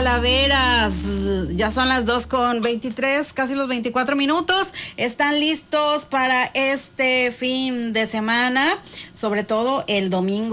Calaveras, ya son las 2:23, casi los 24 minutos. ¿Están listos para este fin de semana? Sobre todo el domingo